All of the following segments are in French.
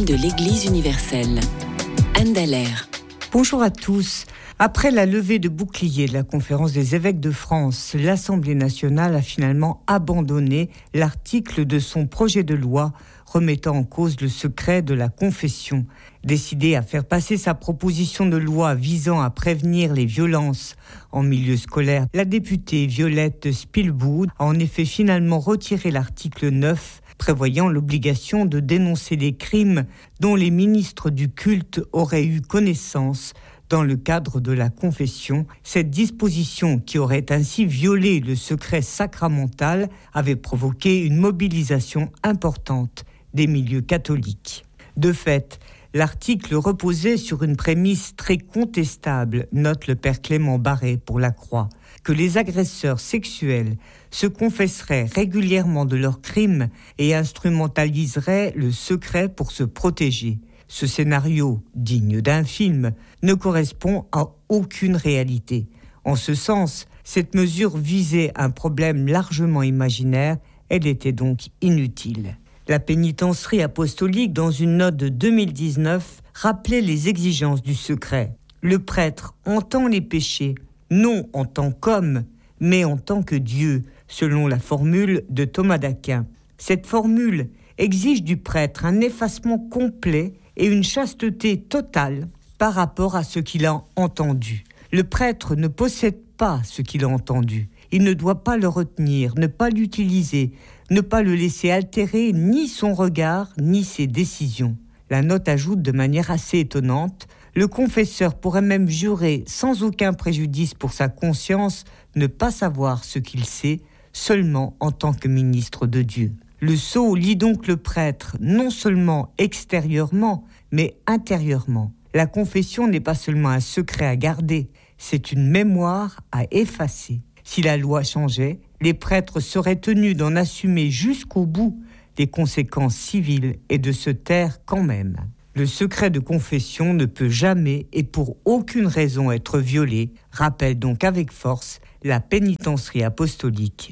de l'Église universelle. Anne Dallaire. Bonjour à tous. Après la levée de boucliers de la Conférence des évêques de France, l'Assemblée nationale a finalement abandonné l'article de son projet de loi remettant en cause le secret de la confession. Décidée à faire passer sa proposition de loi visant à prévenir les violences en milieu scolaire, la députée Violette Spilboud a en effet finalement retiré l'article 9 prévoyant l'obligation de dénoncer les crimes dont les ministres du culte auraient eu connaissance dans le cadre de la confession. Cette disposition, qui aurait ainsi violé le secret sacramental, avait provoqué une mobilisation importante des milieux catholiques. De fait, l'article reposait sur une prémisse très contestable, note le père Clément Barret pour la Croix, que les agresseurs sexuels se confesseraient régulièrement de leurs crimes et instrumentaliseraient le secret pour se protéger. Ce scénario, digne d'un film, ne correspond à aucune réalité. En ce sens, cette mesure visait un problème largement imaginaire, elle était donc inutile. La pénitencerie apostolique, dans une note de 2019, rappelait les exigences du secret. Le prêtre entend les péchés, non en tant qu'homme, mais en tant que Dieu, selon la formule de Thomas d'Aquin. Cette formule exige du prêtre un effacement complet et une chasteté totale par rapport à ce qu'il a entendu. Le prêtre ne possède pas ce qu'il a entendu. Il ne doit pas le retenir, ne pas l'utiliser, ne pas le laisser altérer ni son regard, ni ses décisions. La note ajoute de manière assez étonnante: le confesseur pourrait même jurer sans aucun préjudice pour sa conscience ne pas savoir ce qu'il sait, seulement en tant que ministre de Dieu. Le sceau lie donc le prêtre non seulement extérieurement, mais intérieurement. La confession n'est pas seulement un secret à garder, c'est une mémoire à effacer. Si la loi changeait, les prêtres seraient tenus d'en assumer jusqu'au bout les conséquences civiles et de se taire quand même. Le secret de confession ne peut jamais et pour aucune raison être violé, rappelle donc avec force la pénitencerie apostolique.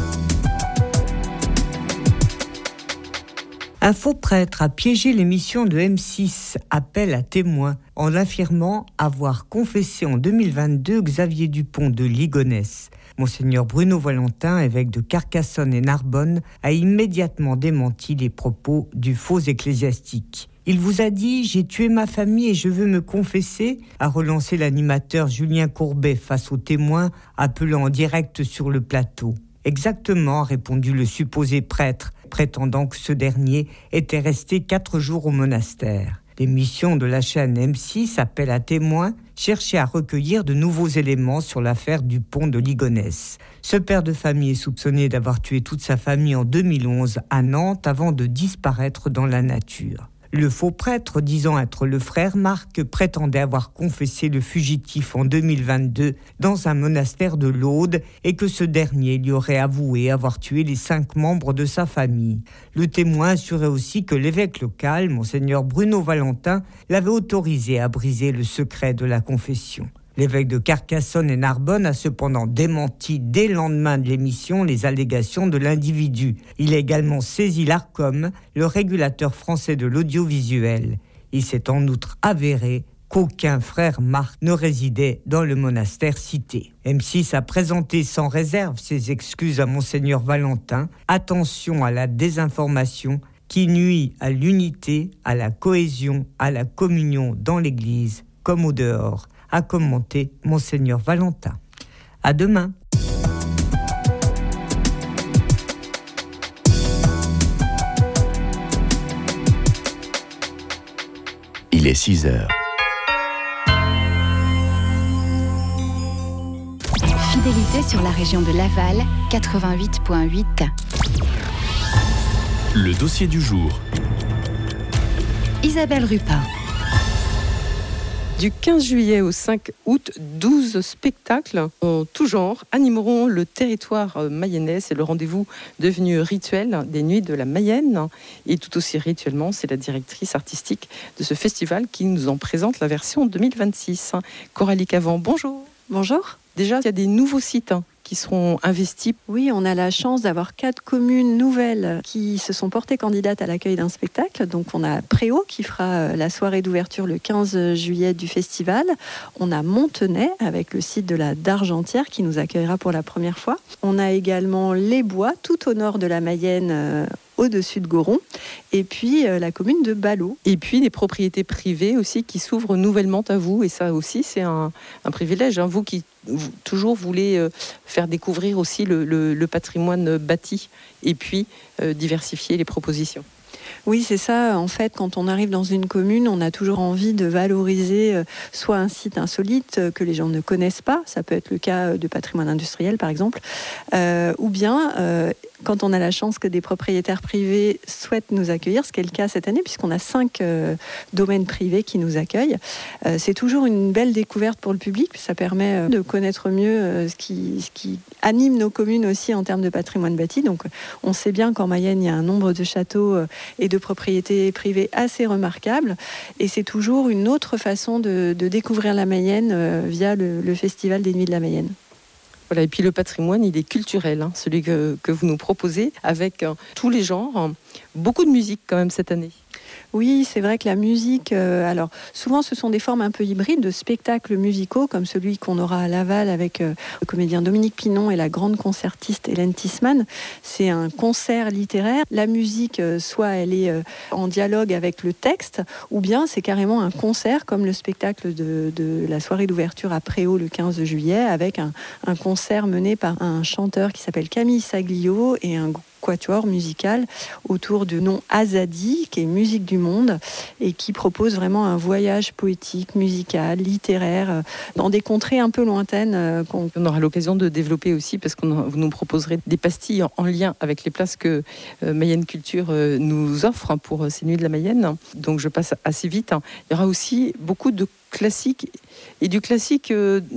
Un faux prêtre a piégé l'émission de M6 Appel à témoins en affirmant avoir confessé en 2022 Xavier Dupont de Ligonnès. Monseigneur Bruno Valentin, évêque de Carcassonne et Narbonne, a immédiatement démenti les propos du faux ecclésiastique. Il vous a dit « J'ai tué ma famille et je veux me confesser », a relancé l'animateur Julien Courbet face aux témoins, appelant en direct sur le plateau. Exactement, a répondu le supposé prêtre, prétendant que ce dernier était resté 4 jours au monastère. L'émission de la chaîne M6, Appel à témoins, cherchait à recueillir de nouveaux éléments sur l'affaire Dupont de Ligonnès. Ce père de famille est soupçonné d'avoir tué toute sa famille en 2011 à Nantes avant de disparaître dans la nature. Le faux prêtre, disant être le frère Marc, prétendait avoir confessé le fugitif en 2022 dans un monastère de l'Aude et que ce dernier lui aurait avoué avoir tué les 5 membres de sa famille. Le témoin assurait aussi que l'évêque local, Monseigneur Bruno Valentin, l'avait autorisé à briser le secret de la confession. L'évêque de Carcassonne et Narbonne a cependant démenti dès le lendemain de l'émission les allégations de l'individu. Il a également saisi l'Arcom, le régulateur français de l'audiovisuel. Il s'est en outre avéré qu'aucun frère Marc ne résidait dans le monastère cité. M6 a présenté sans réserve ses excuses à Monseigneur Valentin. Attention à la désinformation qui nuit à l'unité, à la cohésion, à la communion dans l'Église comme au dehors, a commenté Monseigneur Valentin. À demain. Il est 6h. Fidélité sur la région de Laval, 88.8. Le dossier du jour. Isabelle Rupin. Du 15 juillet au 5 août, 12 spectacles en tout genre animeront le territoire mayennais. C'est le rendez-vous devenu rituel des Nuits de la Mayenne. Et tout aussi rituellement, c'est la directrice artistique de ce festival qui nous en présente la version 2026. Coralie Cavan, bonjour. Bonjour. Déjà, il y a des nouveaux sites qui seront investis. Oui, on a la chance d'avoir 4 communes nouvelles qui se sont portées candidates à l'accueil d'un spectacle. Donc on a Préau qui fera la soirée d'ouverture le 15 juillet du festival. On a Montenay avec le site de la Dargentière qui nous accueillera pour la première fois. On a également Les Bois, tout au nord de la Mayenne, au-dessus de Goron, et puis la commune de Ballot. Et puis les propriétés privées aussi qui s'ouvrent nouvellement à vous, et ça aussi c'est un privilège, hein. Vous qui toujours voulez faire découvrir aussi le patrimoine bâti, et puis diversifier les propositions. Oui, c'est ça. En fait, quand on arrive dans une commune, on a toujours envie de valoriser soit un site insolite que les gens ne connaissent pas, ça peut être le cas de patrimoine industriel par exemple, ou bien quand on a la chance que des propriétaires privés souhaitent nous accueillir, ce qui est le cas cette année puisqu'on a 5 domaines privés qui nous accueillent. C'est toujours une belle découverte pour le public, ça permet de connaître mieux ce qui anime nos communes aussi en termes de patrimoine bâti. Donc on sait bien qu'en Mayenne, il y a un nombre de châteaux et de propriétés privées assez remarquables, et c'est toujours une autre façon de découvrir la Mayenne via le Festival des Nuits de la Mayenne. Voilà, et puis le patrimoine, il est culturel, hein, celui que vous nous proposez, avec tous les genres, beaucoup de musique quand même cette année. Oui, c'est vrai que la musique, alors souvent ce sont des formes un peu hybrides de spectacles musicaux, comme celui qu'on aura à Laval avec le comédien Dominique Pinon et la grande concertiste Hélène Tissmann. C'est un concert littéraire. La musique, soit elle est en dialogue avec le texte, ou bien c'est carrément un concert, comme le spectacle de la soirée d'ouverture à Préau le 15 juillet, avec un concert mené par un chanteur qui s'appelle Camille Saglio et un quatuor musical autour du nom Azadi, qui est musique du monde et qui propose vraiment un voyage poétique, musical, littéraire dans des contrées un peu lointaines. On aura l'occasion de développer aussi parce que vous nous proposerez des pastilles en lien avec les places que Mayenne Culture nous offre pour ces Nuits de la Mayenne. Donc je passe assez vite. Il y aura aussi beaucoup de classiques et du classique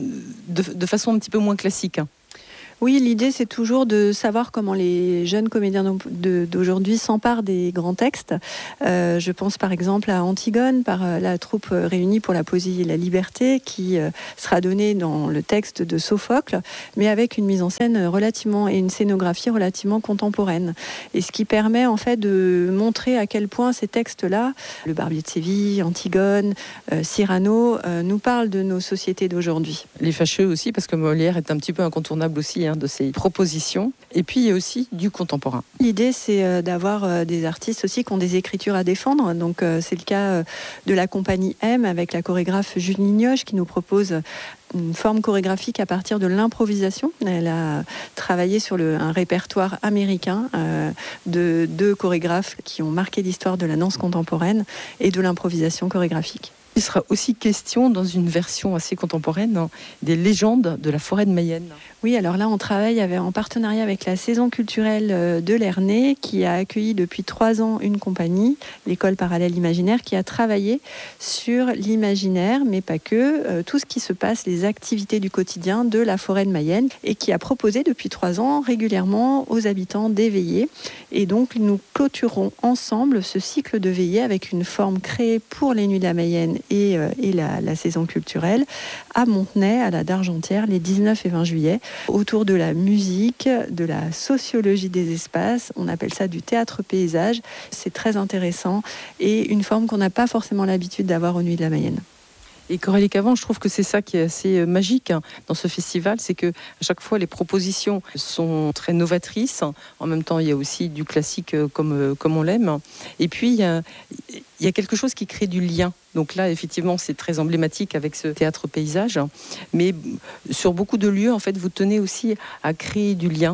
de façon un petit peu moins classique. Oui, l'idée, c'est toujours de savoir comment les jeunes comédiens d'aujourd'hui s'emparent des grands textes. Je pense par exemple à Antigone, par la troupe réunie pour la poésie et la liberté, qui sera donnée dans le texte de Sophocle, mais avec une mise en scène et une scénographie relativement contemporaine. Et ce qui permet en fait de montrer à quel point ces textes-là, le Barbier de Séville, Antigone, Cyrano, nous parlent de nos sociétés d'aujourd'hui. Les fâcheux aussi, parce que Molière est un petit peu incontournable aussi de ces propositions. Et puis il y a aussi du contemporain. L'idée, c'est d'avoir des artistes aussi qui ont des écritures à défendre. Donc c'est le cas de la compagnie M avec la chorégraphe Julie Nioche qui nous propose une forme chorégraphique à partir de l'improvisation. Elle a travaillé sur un répertoire américain de 2 chorégraphes qui ont marqué l'histoire de la danse contemporaine et de l'improvisation chorégraphique. Il sera aussi question, dans une version assez contemporaine, des légendes de la forêt de Mayenne. Oui, alors là, on travaille en partenariat avec la Saison culturelle de Lernay, qui a accueilli depuis 3 ans une compagnie, l'École parallèle imaginaire, qui a travaillé sur l'imaginaire, mais pas que, tout ce qui se passe, les activités du quotidien de la forêt de Mayenne, et qui a proposé depuis 3 ans régulièrement aux habitants des veillées. Et donc, nous clôturerons ensemble ce cycle de veillées avec une forme créée pour les Nuits de la Mayenne et la saison culturelle à Montenay, à la Dargentière, les 19 et 20 juillet, autour de la musique, de la sociologie des espaces. On appelle ça du théâtre-paysage. C'est très intéressant et une forme qu'on n'a pas forcément l'habitude d'avoir aux Nuits de la Mayenne. Et Coralie Cavan, je trouve que c'est ça qui est assez magique dans ce festival, c'est que à chaque fois les propositions sont très novatrices. En même temps, il y a aussi du classique comme on l'aime. Et puis il y a quelque chose qui crée du lien. Donc là, effectivement, c'est très emblématique avec ce théâtre paysage. Mais sur beaucoup de lieux, en fait, vous tenez aussi à créer du lien.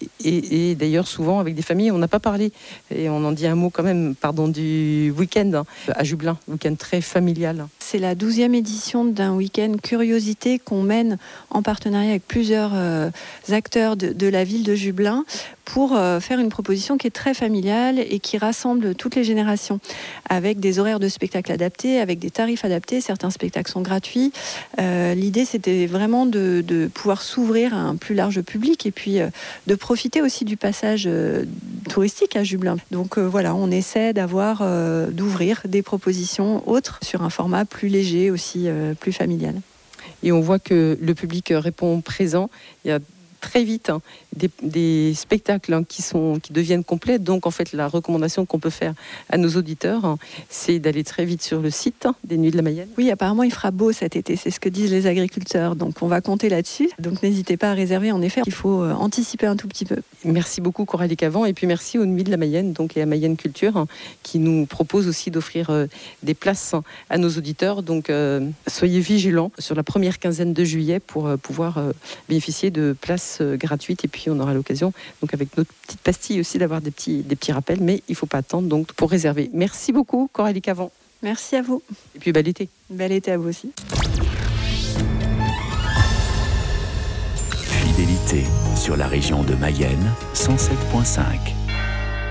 Et d'ailleurs, souvent, avec des familles, on n'a pas parlé, et on en dit un mot quand même, du week-end à Jubelin, week-end très familial. C'est la 12e édition d'un week-end curiosité qu'on mène en partenariat avec plusieurs acteurs de la ville de Jubelin pour faire une proposition qui est très familiale et qui rassemble toutes les générations, avec des horaires de spectacles adaptés, avec des tarifs adaptés. Certains spectacles sont gratuits. L'idée, c'était vraiment de pouvoir s'ouvrir à un plus large public et puis de profiter aussi du passage touristique à Jubelin. Donc voilà, on essaie d'ouvrir des propositions autres sur un format plus léger aussi, plus familial. Et on voit que le public répond présent. Il y a très vite des spectacles qui deviennent complets. Donc en fait, la recommandation qu'on peut faire à nos auditeurs, c'est d'aller très vite sur le site des Nuits de la Mayenne. Oui, apparemment il fera beau cet été, c'est ce que disent les agriculteurs. Donc on va compter là-dessus. Donc n'hésitez pas à réserver. En effet, il faut anticiper un tout petit peu. Merci beaucoup Coralie Cavan, et puis merci aux Nuits de la Mayenne, donc, et à Mayenne Culture, qui nous propose aussi d'offrir des places à nos auditeurs. Donc soyez vigilants sur la première quinzaine de juillet pour pouvoir bénéficier de places gratuites, et puis on aura l'occasion, donc avec notre petite pastille aussi, d'avoir des petits rappels, mais il ne faut pas attendre donc pour réserver. Merci beaucoup Coralie Cavan. Merci à vous. Et puis bel été. Bel été à vous aussi. Fidélité sur la région de Mayenne, 107.5.